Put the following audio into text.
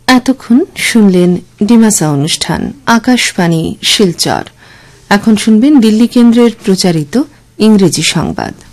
এতক্ষণ শুনলেন ডিমাসা অনুষ্ঠান আকাশবাণী শিলচর। এখন শুনবেন দিল্লি কেন্দ্রের প্রচারিত ইংরেজি সংবাদ।